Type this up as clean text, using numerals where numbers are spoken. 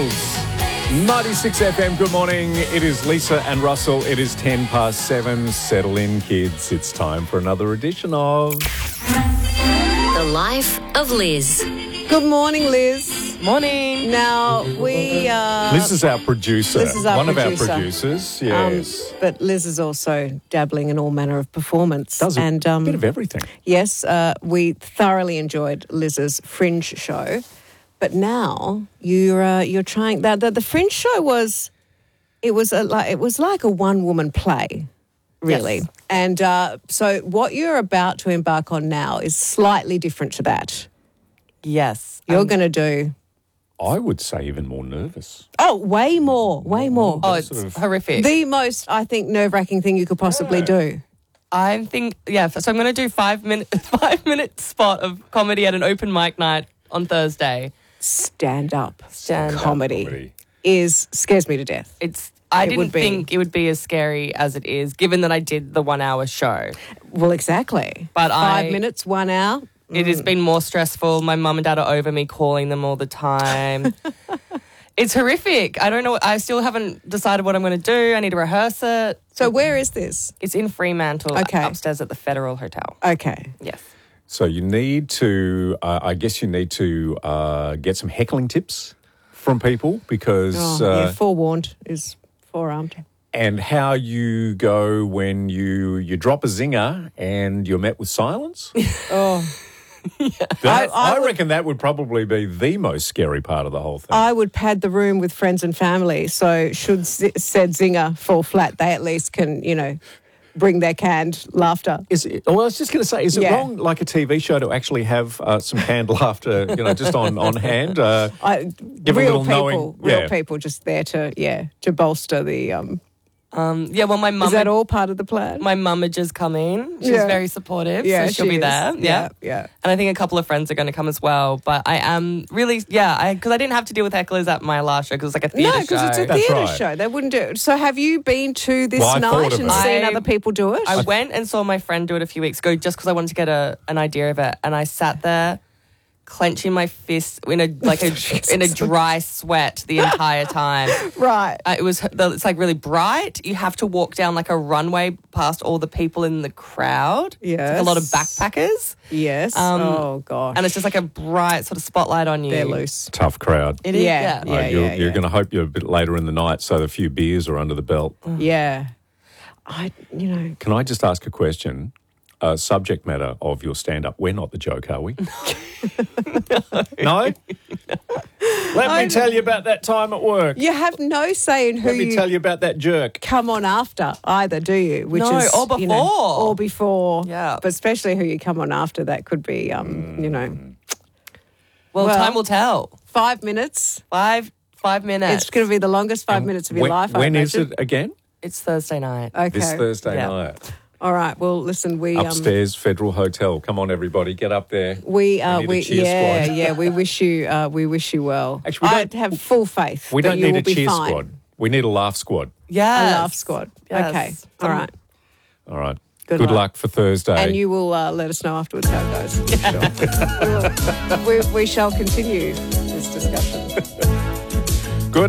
Hills. 96 FM, good morning. It is Lisa and Russell. It is 10 past 7. Settle in, kids. It's time for another edition of... The Life of Liz. Good morning, Liz. Morning. Now, Liz is our producer. Liz is our One producer. of our producers, yes. But Liz is also dabbling in all manner of performance. Does a bit of everything. Yes, we thoroughly enjoyed Liz's Fringe show. But now you're trying that. The Fringe show was like a one-woman play, really. Yes. And so what you're about to embark on now is slightly different to that. Yes. You're going to do... I would say even more nervous. Oh, way more. Oh, it's sort of- horrific. The most, I think, nerve-wracking thing you could possibly do. I think, so I'm going to do 5-minute spot of comedy at an open mic night on Thursday. Stand-up Stand-up comedy scares me to death. I It didn't would be. think it would be as scary as it is, given that I did the 1 hour show. Well, exactly. But 5 minutes, 1 hour. It has been more stressful. My mum and dad are over me calling them all the time. It's horrific. I don't know. I still haven't decided what I'm going to do. I need to rehearse it. So where is this? It's in Fremantle, Okay. upstairs at the Federal Hotel. Okay. Yes. So you need to, get some heckling tips from people because... forewarned is forearmed. And how you go when you drop a zinger and you're met with silence. Oh, I reckon that would probably be the most scary part of the whole thing. I would pad the room with friends and family. So should said zinger fall flat, they at least can, bring their canned laughter. I was just going to say, is it Yeah. wrong, like a TV show, to actually have some canned laughter, just on hand? Give a Real little people just there to bolster the... Well, my mum... Is that all part of the plan? My mum had just come in. She's Yeah. very supportive, Yeah, so she'll she be is. there. Yeah. And I think a couple of friends are going to come as well. But I am really, because I didn't have to deal with hecklers at my last show because it was like a theatre show. No, because it's a That's theatre right. show. They wouldn't do it. So have you been to this Well, I thought night of and it. seen I- other people do it? I went and saw my friend do it a few weeks ago just because I wanted to get an idea of it. And I sat there clenching my fist in a dry sweat the entire time. Right. It's like really bright. You have to walk down like a runway past all the people in the crowd. It's like a lot of Yes. backpackers. Yes. Oh, gosh. And it's just like a bright sort of spotlight on you. They're loose. Tough crowd. It is, Yeah. yeah. You're going to hope you're a bit later in the night so a few beers are under the belt. Yeah. Can I just ask a question? Subject matter of your stand-up. We're not the joke, are we? No? Let me tell you about that time at work. You have no say in who Let me you tell you about that jerk. come on after either, do you? Which No, is, or before. Or before. Yeah. But especially who you come on after, that could be, Well, time will tell. 5 minutes. 5 minutes. It's going to be the longest 5 minutes of your life, I When is imagine. it again? It's Thursday night. Okay. This Thursday Yeah. night. All right. Well, listen, we... Upstairs, Federal Hotel. Come on, everybody, get up there. We need a cheer squad. we wish you well. Actually, we I have full faith. We that don't you need will a be cheer fine. squad. We need a laugh squad. A Yes. laugh squad. Yes. Okay. All right. All right. Good Good luck. luck for Thursday. And you will let us know afterwards how it goes. Sure. we shall continue this discussion.